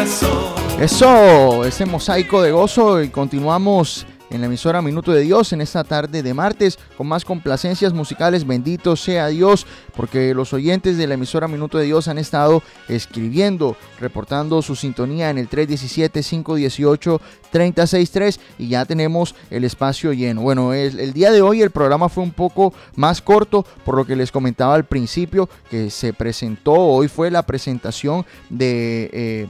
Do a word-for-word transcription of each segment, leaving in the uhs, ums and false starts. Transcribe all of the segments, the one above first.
Eso, ese mosaico de gozo, y continuamos en la emisora Minuto de Dios en esta tarde de martes con más complacencias musicales. Bendito sea Dios, porque los oyentes de la emisora Minuto de Dios han estado escribiendo, reportando su sintonía en el tres uno siete, cinco uno ocho, tres cero seis tres, y ya tenemos el espacio lleno. Bueno, el, el día de hoy el programa fue un poco más corto, por lo que les comentaba al principio que se presentó, hoy fue la presentación de eh,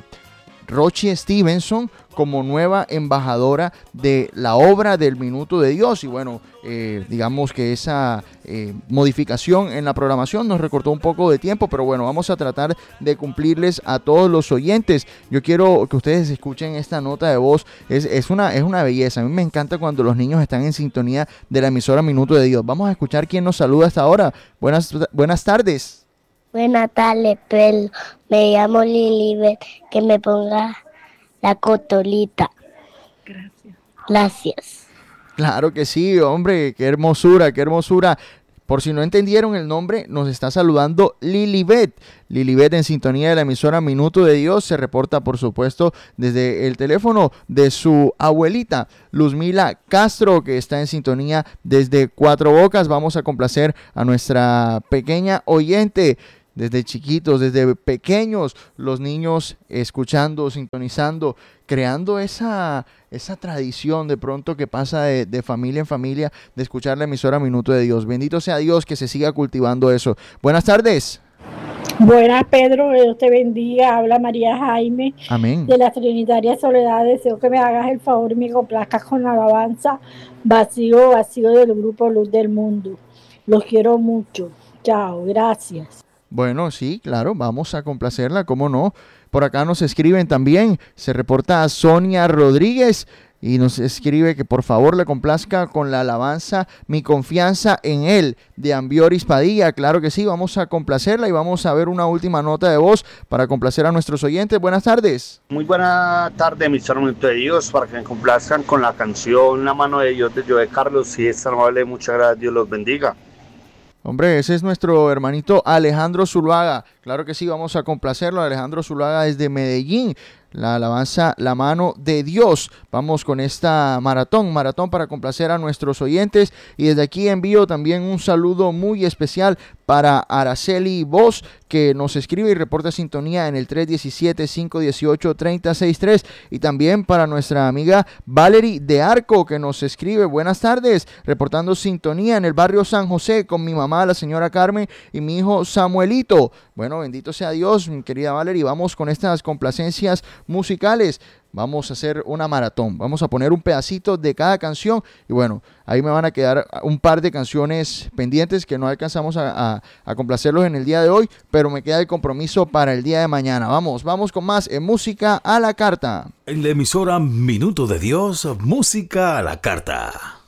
Rochi Stevenson como nueva embajadora de la obra del Minuto de Dios. Y bueno, eh, digamos que esa eh, modificación en la programación nos recortó un poco de tiempo, pero bueno, vamos a tratar de cumplirles a todos los oyentes. Yo quiero que ustedes escuchen esta nota de voz, es, es, una, es una belleza. A mí me encanta cuando los niños están en sintonía de la emisora Minuto de Dios. Vamos a escuchar quién nos saluda hasta ahora. Buenas, buenas tardes. Buenas tardes, Pedro. Me llamo Lilibet. Que me ponga la cotolita. Gracias. Gracias. Claro que sí, hombre. Qué hermosura, qué hermosura. Por si no entendieron el nombre, nos está saludando Lilibet. Lilibet en sintonía de la emisora Minuto de Dios. Se reporta, por supuesto, desde el teléfono de su abuelita, Luzmila Castro, que está en sintonía desde Cuatro Bocas. Vamos a complacer a nuestra pequeña oyente. Desde chiquitos, desde pequeños, los niños escuchando, sintonizando, creando esa, esa tradición de pronto que pasa de, de familia en familia, de escuchar la emisora Minuto de Dios. Bendito sea Dios, que se siga cultivando eso. Buenas tardes. Buenas, Pedro, Dios te bendiga. Habla María Jaime. Amén. De la Trinitaria Soledad. Deseo que me hagas el favor y me complazcas con la alabanza Vacío, Vacío del grupo Luz del Mundo. Los quiero mucho. Chao, gracias. Bueno, sí, claro, vamos a complacerla, ¿cómo no? Por acá nos escriben también, se reporta a Sonia Rodríguez y nos escribe que por favor le complazca con la alabanza Mi confianza en Él, de Ambioris Padilla. Claro que sí, vamos a complacerla y vamos a ver una última nota de voz para complacer a nuestros oyentes. Buenas tardes. Muy buena tarde, mis hermanos de Dios, para que me complazcan con la canción La mano de Dios de Joe Carlos. Si es tan amable, muchas gracias, Dios los bendiga. Hombre, ese es nuestro hermanito Alejandro Zuluaga. Claro que sí, vamos a complacerlo. Alejandro Zuluaga desde Medellín. La alabanza La mano de Dios. Vamos con esta maratón, maratón para complacer a nuestros oyentes. Y desde aquí envío también un saludo muy especial para Araceli Voz, que nos escribe y reporta sintonía en el tres uno siete, cinco uno ocho, tres cero seis tres. Y también para nuestra amiga Valerie de Arco, que nos escribe: buenas tardes, reportando sintonía en el barrio San José con mi mamá, la señora Carmen, y mi hijo Samuelito. Bueno, bendito sea Dios, mi querida Valerie. Vamos con estas complacencias musicales. Vamos a hacer una maratón, vamos a poner un pedacito de cada canción y bueno, ahí me van a quedar un par de canciones pendientes que no alcanzamos a, a, a complacerlos en el día de hoy, pero me queda el compromiso para el día de mañana. Vamos, vamos con más en Música a la Carta. En la emisora Minuto de Dios, Música a la Carta.